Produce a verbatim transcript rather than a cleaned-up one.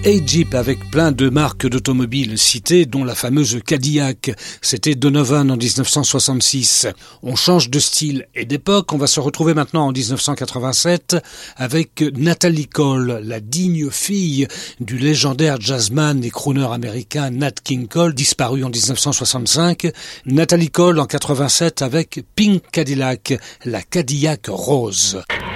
A-Jeep avec plein de marques d'automobiles citées, dont la fameuse Cadillac. C'était Donovan en dix-neuf cent soixante-six. On change de style et d'époque. On va se retrouver maintenant en dix-neuf cent quatre-vingt-sept avec Natalie Cole, la digne fille du légendaire jazzman et crooner américain Nat King Cole, disparu en dix-neuf cent soixante-cinq. Natalie Cole en quatre-vingt-sept avec Pink Cadillac, la Cadillac rose.